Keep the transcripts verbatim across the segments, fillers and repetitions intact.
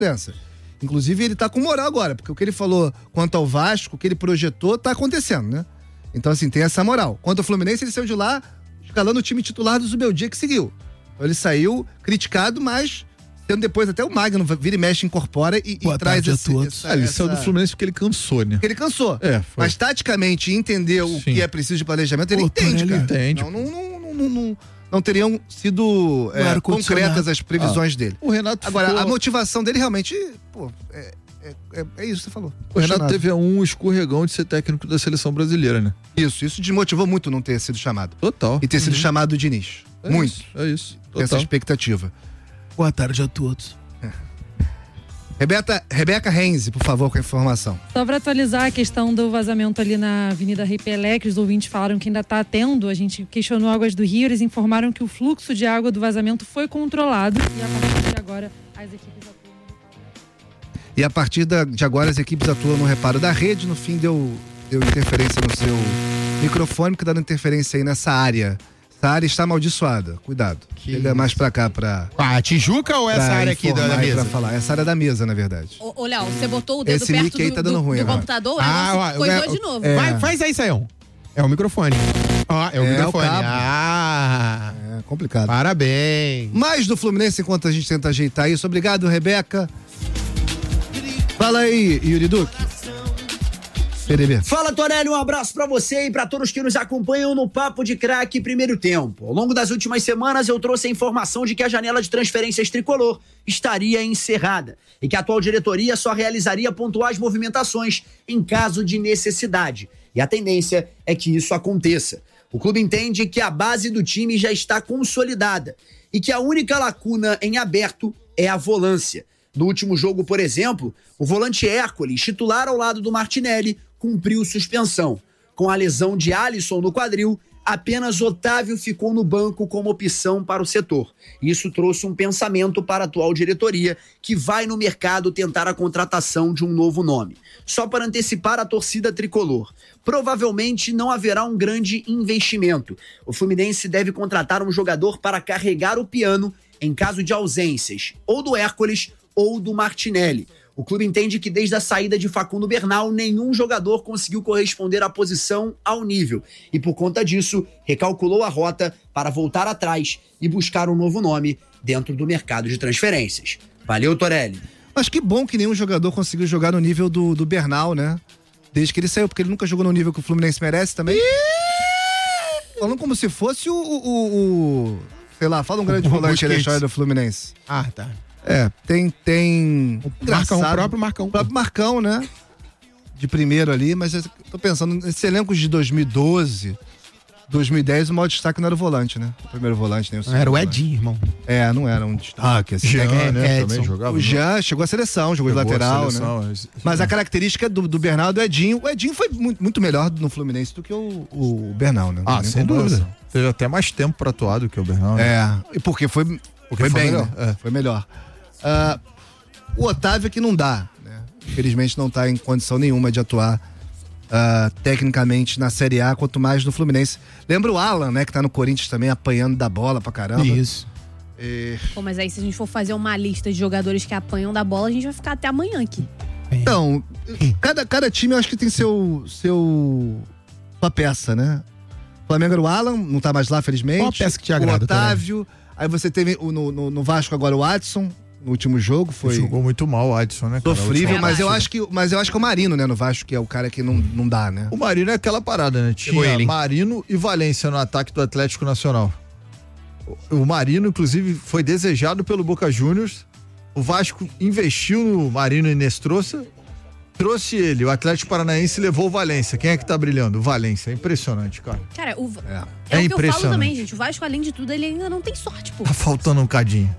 diferença. Inclusive, ele tá com moral agora, porque o que ele falou quanto ao Vasco, o que ele projetou, tá acontecendo, né? Então, assim, tem essa moral. Quanto ao Fluminense, ele saiu de lá escalando o time titular do Zubeldia que seguiu. Então, ele saiu criticado, mas tendo depois até o Magno vira e mexe, incorpora e, e traz esse... Essa, ah, ele essa... saiu do Fluminense porque ele cansou, né? Porque ele cansou. É, foi. Mas, taticamente, entender o Sim. que é preciso de planejamento, ele Pô, entende, ele cara. entende. Não, não, não, não, não, não, não teriam sido é, concretas as previsões ah. dele. O Renato Agora, ficou... a motivação dele realmente, pô, é... É, é, é isso que você falou. O Renato teve um escorregão de ser técnico da seleção brasileira, né? Isso, isso desmotivou muito não ter sido chamado. Total. E ter uhum. sido chamado do Diniz. É muito. Isso, é isso. Total. Essa expectativa. Boa tarde a todos. É. Rebeca, Rebeca Renzi, por favor, com a informação. Só para atualizar a questão do vazamento ali na Avenida Rei Pelé, que os ouvintes falaram que ainda está tendo, a gente questionou Águas do Rio, eles informaram que o fluxo de água do vazamento foi controlado e a partir de agora as equipes atuam. E a partir de agora as equipes atuam no reparo da rede. No fim deu, deu interferência no seu microfone, que dando interferência aí nessa área. Essa área está amaldiçoada. Cuidado. Que Ele é mais pra cá, pra... Ah, a Tijuca ou essa área aqui da, da mesa? Pra falar. Essa área da mesa, na verdade. Ô, Léo, você botou o dedo Esse perto link aí do, tá dando do, ruim, do agora. computador, ah, o coisou de novo. É. Vai, faz aí, Sayão. É o microfone. Ó, é o é microfone. O cabo. Ah, é complicado. Parabéns. Mais do Fluminense enquanto a gente tenta ajeitar isso. Obrigado, Rebeca. Fala aí, Yuri Duque. Fala, Torelli, um abraço pra você e pra todos que nos acompanham no Papo de Craque Primeiro Tempo. Ao longo das últimas semanas eu trouxe a informação de que a janela de transferências tricolor estaria encerrada e que a atual diretoria só realizaria pontuais movimentações em caso de necessidade. E a tendência é que isso aconteça. O clube entende que a base do time já está consolidada e que a única lacuna em aberto é a volância. No último jogo, por exemplo, o volante Hércules, titular ao lado do Martinelli, cumpriu suspensão. Com a lesão de Alisson no quadril, apenas Otávio ficou no banco como opção para o setor. Isso trouxe um pensamento para a atual diretoria, que vai no mercado tentar a contratação de um novo nome. Só para antecipar a torcida tricolor, provavelmente não haverá um grande investimento. O Fluminense deve contratar um jogador para carregar o piano em caso de ausências, ou do Hércules ou do Martinelli. O clube entende que desde a saída de Facundo Bernal, nenhum jogador conseguiu corresponder à posição ao nível e, por conta disso, recalculou a rota para voltar atrás e buscar um novo nome dentro do mercado de transferências. Valeu, Torelli. Mas que bom que nenhum jogador conseguiu jogar no nível do, do Bernal, né? Desde que ele saiu, porque ele nunca jogou no nível que o Fluminense merece também. Falando como se fosse o... o, o, o sei lá, fala um grande volante da história do Fluminense. Ah, tá. É, tem, tem... O Marcão, o próprio Marcão. O próprio Marcão, né? De primeiro ali, mas eu tô pensando, nesse elenco de dois mil e doze, dois mil e dez, o maior destaque não era o volante, né? O primeiro volante, nem o segundo. Era o Edinho, irmão. É, não era um destaque, assim. Jean, é, né? é, Também jogava. O Jean chegou à seleção, jogou, jogou de lateral, seleção, né? Mas a característica do, do Bernal e do Edinho, o Edinho foi muito, muito melhor no Fluminense do que o, o Bernal, né? Ah, sem dúvida. Teve até mais tempo pra atuar do que o Bernal. Né? É, e porque foi, porque foi, foi bem, melhor. Né? É. Foi melhor. Uh, o Otávio é que não dá, né? Infelizmente não tá em condição nenhuma de atuar uh, tecnicamente na Série A, quanto mais no Fluminense. Lembra o Alan, né? Que tá no Corinthians também, apanhando da bola pra caramba. Isso. E... Pô, mas aí se a gente for fazer uma lista de jogadores que apanham da bola, a gente vai ficar até amanhã aqui. Então, cada, cada time eu acho que tem seu, seu sua peça, né? O Flamengo era o Alan, não tá mais lá, felizmente. Qual a peça que te agrada, o Otávio, também? Aí você teve o, no, no, no Vasco agora o Adson. No último jogo foi... Jogou muito mal o Adson, né, cara? Sofrível, mas eu, acho que, mas eu acho que é o Marino, né, no Vasco, que é o cara que não, não dá, né? O Marino é aquela parada, né? Tinha ele, Marino e Valência no ataque do Atlético Nacional. O Marino, inclusive, foi desejado pelo Boca Juniors. O Vasco investiu no Marino e Nestroça, trouxe ele. O Atlético Paranaense levou o Valência. Quem é que tá brilhando? O Valência. É impressionante, cara. Cara, o... é, é, é o que impressionante. eu falo também, gente. O Vasco, além de tudo, ele ainda não tem sorte, pô. Tá faltando um cadinho.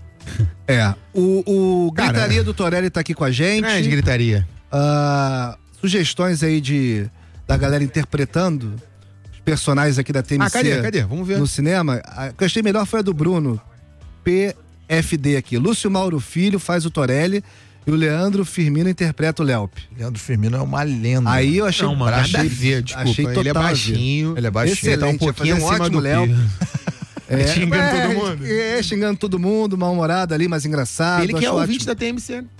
É, o, o Gritaria Cara, do Torelli tá aqui com a gente. É, de gritaria. Uh, sugestões aí de da galera interpretando os personagens aqui da T M C. Ah, cadê? Cadê? Vamos ver. No cinema. A que eu achei melhor foi a do Bruno P F D aqui. Lúcio Mauro Filho faz o Torelli e o Leandro Firmino interpreta o Léupe. Leandro Firmino é uma lenda. Aí eu achei... Não, mano, achei, nada a ver, desculpa. Achei ele é baixinho. Ele é baixinho. Excelente, tá um pouquinho um acima ótimo do Léo. É, xingando é, todo mundo. É, xingando todo mundo, mal-humorado ali, mas engraçado. Ele que é acho ouvinte ótimo. da T M C.